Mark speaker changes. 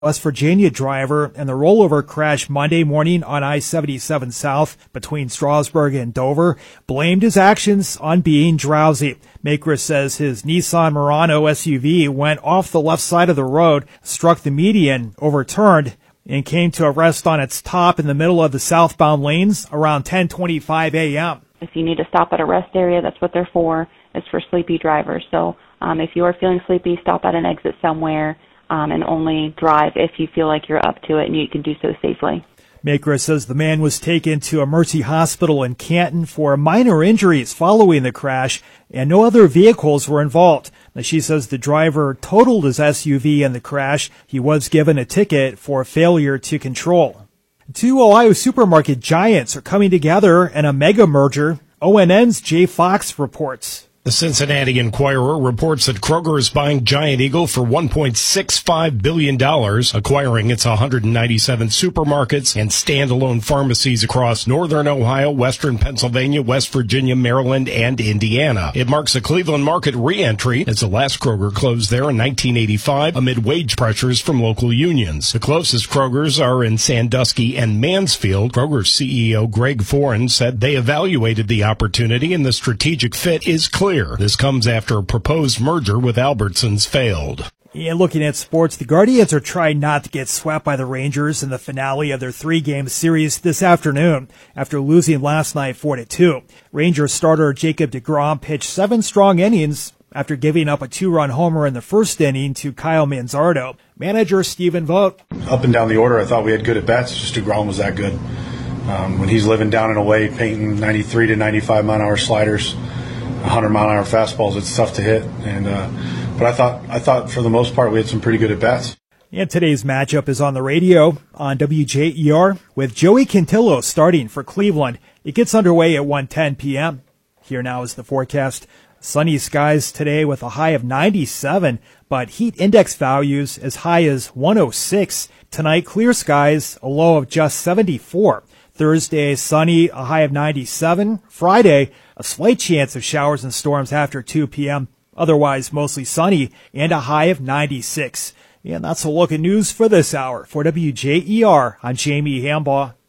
Speaker 1: West Virginia driver in the rollover crash Monday morning on I-77 South between Strasburg and Dover blamed his actions on being drowsy. Makris says his Nissan Murano SUV went off the left side of the road, struck the median, overturned, and came to a rest on its top in the middle of the southbound lanes around 10:25 a.m.
Speaker 2: If you need to stop at a rest area, that's what they're for. It's for sleepy drivers. So if you are feeling sleepy, stop at an exit somewhere. And only drive if you feel like you're up to it and you can do so safely.
Speaker 1: Makris says the man was taken to a Mercy hospital in Canton for minor injuries following the crash, and no other vehicles were involved. Now, she says the driver totaled his SUV in the crash. He was given a ticket for failure to control. Two Ohio supermarket giants are coming together in a mega merger. ONN's Jay Fox reports.
Speaker 3: The Cincinnati Enquirer reports that Kroger is buying Giant Eagle for $1.65 billion, acquiring its 197 supermarkets and standalone pharmacies across northern Ohio, western Pennsylvania, West Virginia, Maryland, and Indiana. It marks a Cleveland market re-entry, as the last Kroger closed there in 1985 amid wage pressures from local unions. The closest Krogers are in Sandusky and Mansfield. Kroger's CEO Greg Foran said they evaluated the opportunity and the strategic fit is clear. This comes after a proposed merger with Albertsons failed.
Speaker 1: And looking at sports, the Guardians are trying not to get swept by the Rangers in the finale of their 3-game series this afternoon after losing last night 4-2. Rangers starter Jacob deGrom pitched 7 strong innings after giving up a 2-run homer in the first inning to Kyle Manzardo. Manager Stephen Vogt.
Speaker 4: Up and down the order, I thought we had good at-bats. Just deGrom was that good. When he's living down and away, painting 93 to 95 mile-an-hour sliders, 100 mile-an-hour fastballs, it's tough to hit. But I thought for the most part we had some pretty good at-bats.
Speaker 1: And today's matchup is on the radio on WJER with Joey Cantillo starting for Cleveland. It gets underway at 1:10 p.m. Here now is the forecast. Sunny skies today with a high of 97, but heat index values as high as 106. Tonight, clear skies, a low of just 74. Thursday, sunny, a high of 97. Friday, a slight chance of showers and storms after 2 p.m. Otherwise, mostly sunny and a high of 96. And that's a look at news for this hour. For WJER, I'm Jamie Hambaugh.